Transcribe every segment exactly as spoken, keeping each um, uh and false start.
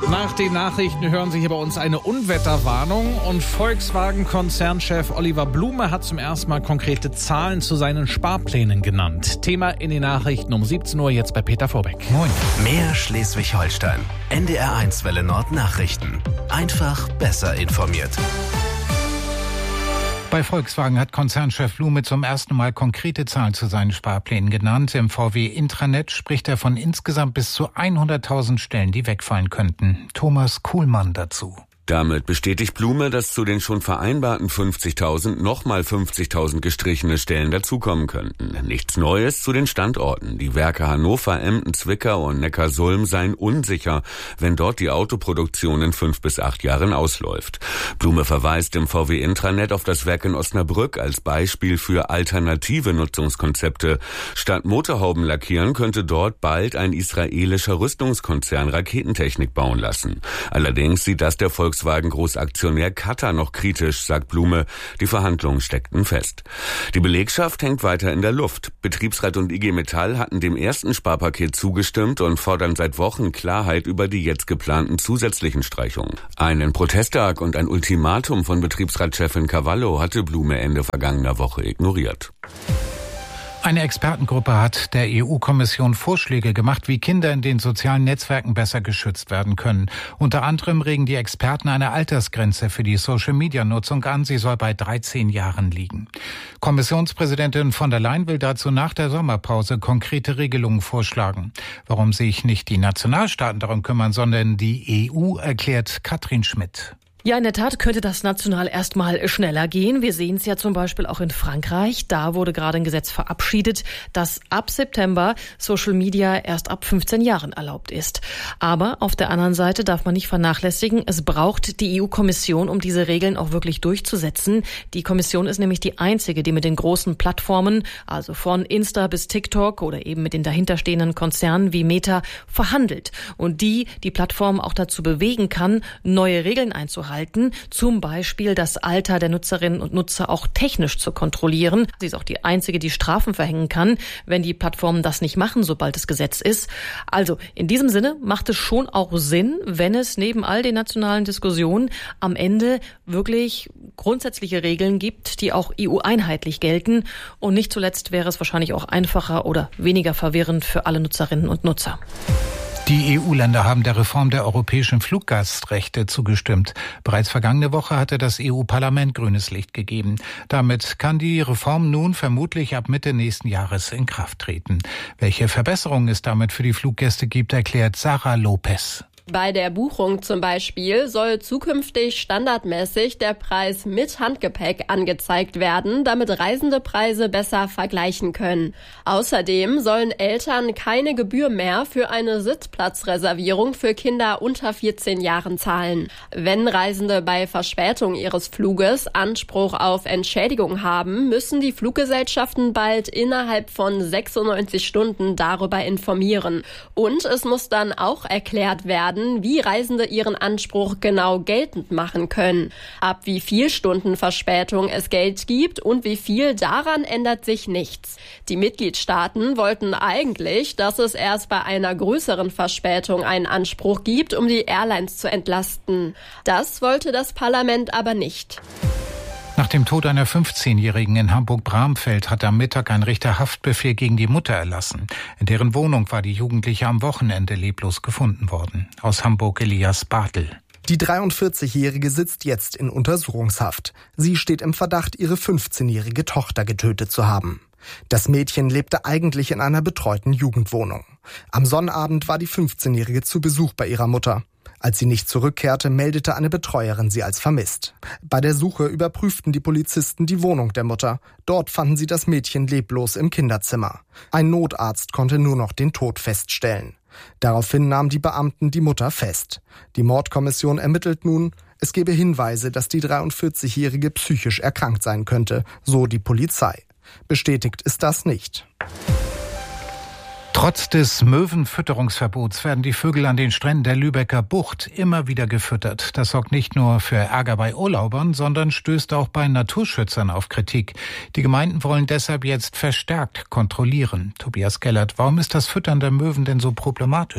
Nach den Nachrichten hören Sie hier bei uns eine Unwetterwarnung und Volkswagen-Konzernchef Oliver Blume hat zum ersten Mal konkrete Zahlen zu seinen Sparplänen genannt. Thema in den Nachrichten um siebzehn Uhr jetzt bei Peter Vorbeck. Moin. Mehr Schleswig-Holstein. N D R eins Welle Nord Nachrichten. Einfach besser informiert. Bei Volkswagen hat Konzernchef Blume zum ersten Mal konkrete Zahlen zu seinen Sparplänen genannt. Im V W-Intranet spricht er von insgesamt bis zu hunderttausend Stellen, die wegfallen könnten. Thomas Kuhlmann dazu. Damit bestätigt Blume, dass zu den schon vereinbarten fünfzigtausend nochmal fünfzigtausend gestrichene Stellen dazukommen könnten. Nichts Neues zu den Standorten. Die Werke Hannover, Emden, Zwickau und Neckarsulm seien unsicher, wenn dort die Autoproduktion in fünf bis acht Jahren ausläuft. Blume verweist im V W-Intranet auf das Werk in Osnabrück als Beispiel für alternative Nutzungskonzepte. Statt Motorhauben lackieren könnte dort bald ein israelischer Rüstungskonzern Raketentechnik bauen lassen. Allerdings sieht das der Volkswagen Volkswagen-Großaktionär Qatar noch kritisch, sagt Blume. Die Verhandlungen steckten fest. Die Belegschaft hängt weiter in der Luft. Betriebsrat und I G Metall hatten dem ersten Sparpaket zugestimmt und fordern seit Wochen Klarheit über die jetzt geplanten zusätzlichen Streichungen. Einen Protesttag und ein Ultimatum von Betriebsratschefin Cavallo hatte Blume Ende vergangener Woche ignoriert. Eine Expertengruppe hat der E U-Kommission Vorschläge gemacht, wie Kinder in den sozialen Netzwerken besser geschützt werden können. Unter anderem regen die Experten eine Altersgrenze für die Social-Media-Nutzung an. Sie soll bei dreizehn Jahren liegen. Kommissionspräsidentin von der Leyen will dazu nach der Sommerpause konkrete Regelungen vorschlagen. Warum sich nicht die Nationalstaaten darum kümmern, sondern die E U, erklärt Katrin Schmidt. Ja, in der Tat könnte das national erstmal schneller gehen. Wir sehen es ja zum Beispiel auch in Frankreich. Da wurde gerade ein Gesetz verabschiedet, dass ab September Social Media erst ab fünfzehn Jahren erlaubt ist. Aber auf der anderen Seite darf man nicht vernachlässigen, es braucht die E U-Kommission, um diese Regeln auch wirklich durchzusetzen. Die Kommission ist nämlich die einzige, die mit den großen Plattformen, also von Insta bis TikTok oder eben mit den dahinterstehenden Konzernen wie Meta, verhandelt. Und die die Plattform auch dazu bewegen kann, neue Regeln einzuhalten. Zum Beispiel das Alter der Nutzerinnen und Nutzer auch technisch zu kontrollieren. Sie ist auch die einzige, die Strafen verhängen kann, wenn die Plattformen das nicht machen, sobald es Gesetz ist. Also in diesem Sinne macht es schon auch Sinn, wenn es neben all den nationalen Diskussionen am Ende wirklich grundsätzliche Regeln gibt, die auch E U-einheitlich gelten. Und nicht zuletzt wäre es wahrscheinlich auch einfacher oder weniger verwirrend für alle Nutzerinnen und Nutzer. Die E U-Länder haben der Reform der europäischen Fluggastrechte zugestimmt. Bereits vergangene Woche hatte das E U-Parlament grünes Licht gegeben. Damit kann die Reform nun vermutlich ab Mitte nächsten Jahres in Kraft treten. Welche Verbesserungen es damit für die Fluggäste gibt, erklärt Sarah Lopez. Bei der Buchung zum Beispiel soll zukünftig standardmäßig der Preis mit Handgepäck angezeigt werden, damit Reisende Preise besser vergleichen können. Außerdem sollen Eltern keine Gebühr mehr für eine Sitzplatzreservierung für Kinder unter vierzehn Jahren zahlen. Wenn Reisende bei Verspätung ihres Fluges Anspruch auf Entschädigung haben, müssen die Fluggesellschaften bald innerhalb von sechsundneunzig Stunden darüber informieren. Und es muss dann auch erklärt werden, wie Reisende ihren Anspruch genau geltend machen können. Ab wie viel Stunden Verspätung es Geld gibt und wie viel, daran ändert sich nichts. Die Mitgliedstaaten wollten eigentlich, dass es erst bei einer größeren Verspätung einen Anspruch gibt, um die Airlines zu entlasten. Das wollte das Parlament aber nicht. Nach dem Tod einer fünfzehnjährigen in Hamburg-Bramfeld hat am Mittag ein Richter Haftbefehl gegen die Mutter erlassen. In deren Wohnung war die Jugendliche am Wochenende leblos gefunden worden. Aus Hamburg Elias Bartel. Die dreiundvierzigjährige sitzt jetzt in Untersuchungshaft. Sie steht im Verdacht, ihre fünfzehnjährige Tochter getötet zu haben. Das Mädchen lebte eigentlich in einer betreuten Jugendwohnung. Am Sonnabend war die fünfzehnjährige zu Besuch bei ihrer Mutter. Als sie nicht zurückkehrte, meldete eine Betreuerin sie als vermisst. Bei der Suche überprüften die Polizisten die Wohnung der Mutter. Dort fanden sie das Mädchen leblos im Kinderzimmer. Ein Notarzt konnte nur noch den Tod feststellen. Daraufhin nahmen die Beamten die Mutter fest. Die Mordkommission ermittelt nun, es gebe Hinweise, dass die dreiundvierzigjährige psychisch erkrankt sein könnte, so die Polizei. Bestätigt ist das nicht. Trotz des Möwenfütterungsverbots werden die Vögel an den Stränden der Lübecker Bucht immer wieder gefüttert. Das sorgt nicht nur für Ärger bei Urlaubern, sondern stößt auch bei Naturschützern auf Kritik. Die Gemeinden wollen deshalb jetzt verstärkt kontrollieren. Tobias Gellert, warum ist das Füttern der Möwen denn so problematisch?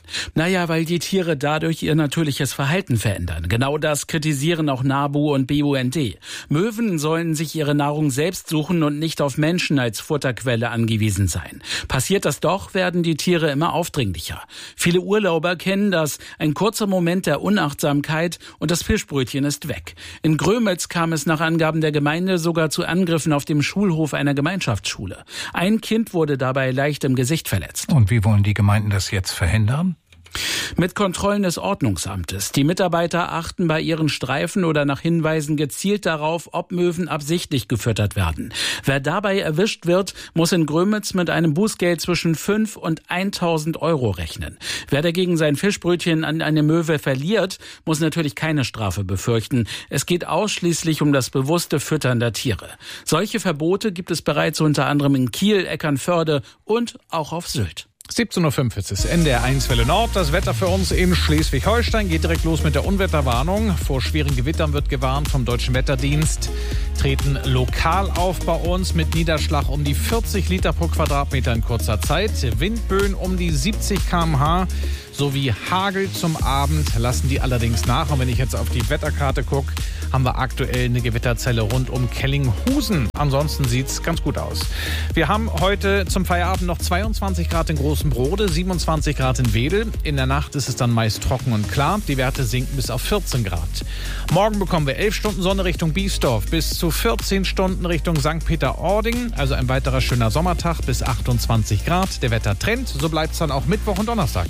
Naja, weil die Tiere dadurch ihr natürliches Verhalten verändern. Genau das kritisieren auch NABU und B U N D. Möwen sollen sich ihre Nahrung selbst suchen und nicht auf Menschen als Futterquelle angewiesen sein. Passiert das doch, werden die Tiere immer aufdringlicher. Viele Urlauber kennen das. Ein kurzer Moment der Unachtsamkeit und das Fischbrötchen ist weg. In Grömitz kam es nach Angaben der Gemeinde sogar zu Angriffen auf dem Schulhof einer Gemeinschaftsschule. Ein Kind wurde dabei leicht im Gesicht verletzt. Und wie wollen die Gemeinden das jetzt verhindern? Mit Kontrollen des Ordnungsamtes. Die Mitarbeiter achten bei ihren Streifen oder nach Hinweisen gezielt darauf, ob Möwen absichtlich gefüttert werden. Wer dabei erwischt wird, muss in Grömitz mit einem Bußgeld zwischen fünf und eintausend Euro rechnen. Wer dagegen sein Fischbrötchen an eine Möwe verliert, muss natürlich keine Strafe befürchten. Es geht ausschließlich um das bewusste Füttern der Tiere. Solche Verbote gibt es bereits unter anderem in Kiel, Eckernförde und auch auf Sylt. siebzehn Uhr fünf ist es N D R eins Welle Nord. Das Wetter für uns in Schleswig-Holstein geht direkt los mit der Unwetterwarnung. Vor schweren Gewittern wird gewarnt vom Deutschen Wetterdienst. Treten lokal auf bei uns mit Niederschlag um die vierzig Liter pro Quadratmeter in kurzer Zeit. Windböen um die siebzig Kilometer pro Stunde sowie Hagel zum Abend lassen die allerdings nach. Und wenn ich jetzt auf die Wetterkarte gucke, haben wir aktuell eine Gewitterzelle rund um Kellinghusen. Ansonsten sieht's ganz gut aus. Wir haben heute zum Feierabend noch zweiundzwanzig Grad in Großen Brode, siebenundzwanzig Grad in Wedel. In der Nacht ist es dann meist trocken und klar. Die Werte sinken bis auf vierzehn Grad. Morgen bekommen wir elf Stunden Sonne Richtung Biesdorf, bis zu vierzehn Stunden Richtung Sankt Peter-Ording. Also ein weiterer schöner Sommertag bis achtundzwanzig Grad. Der Wettertrend, so bleibt's dann auch Mittwoch und Donnerstag.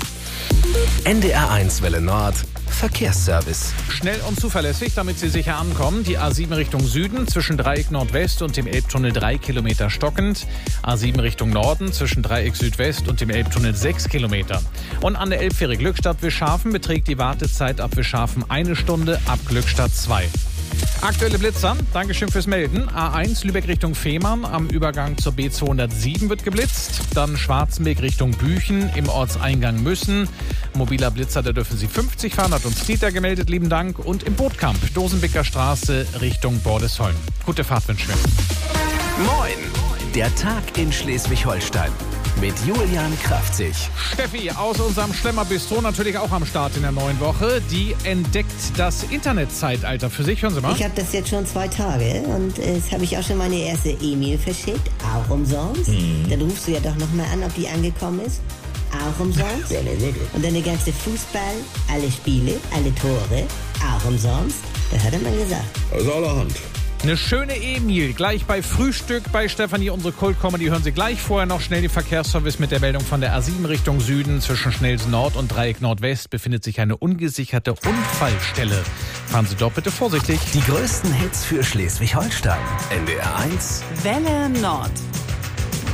N D R eins Welle Nord Verkehrsservice. Schnell und zuverlässig, damit Sie sicher ankommen. Die A sieben Richtung Süden zwischen Dreieck Nordwest und dem Elbtunnel drei Kilometer stockend. A sieben Richtung Norden zwischen Dreieck Südwest und dem Elbtunnel sechs Kilometer. Und an der Elbfähre Glückstadt-Wischhafen beträgt die Wartezeit ab Wischhafen eine Stunde, ab Glückstadt zwei. Aktuelle Blitzer, Dankeschön fürs Melden. A eins Lübeck Richtung Fehmarn, am Übergang zur B zweihundertsieben wird geblitzt. Dann Schwarzenberg Richtung Büchen, im Ortseingang Müssen. Mobiler Blitzer, da dürfen Sie fünfzig fahren, hat uns Dieter gemeldet, lieben Dank. Und im Bootkamp, Dosenbecker Straße Richtung Bordesholm. Gute Fahrt wünschen wir. Moin, der Tag in Schleswig-Holstein. Mit Julian Kraftzig. Steffi aus unserem Schlemmerbistro natürlich auch am Start in der neuen Woche. Die entdeckt das Internetzeitalter für sich. Hören Sie mal. Ich habe das jetzt schon zwei Tage und jetzt habe ich auch schon meine erste E-Mail verschickt. Auch umsonst. Mhm. Dann rufst du ja doch nochmal an, ob die angekommen ist. Auch umsonst. Ja, na wirklich. Und dann der ganze Fußball, alle Spiele, alle Tore. Auch umsonst. Das hat er mal gesagt. Also allerhand. Eine schöne E-Mail, gleich bei Frühstück bei Stefanie, unsere Kult-Comedy. Hören Sie gleich vorher noch schnell den Verkehrsservice mit der Meldung von der A sieben Richtung Süden. Zwischen Schnelsen Nord und Dreieck Nordwest befindet sich eine ungesicherte Unfallstelle. Fahren Sie doch bitte vorsichtig. Die größten Hits für Schleswig-Holstein. N D R eins Welle Nord.